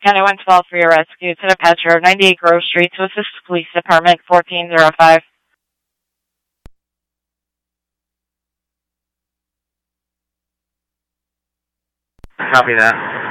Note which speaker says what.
Speaker 1: County 112 for your rescue to the Patch Road, 98 Grove Street to assist Police Department 1405.
Speaker 2: Copy that.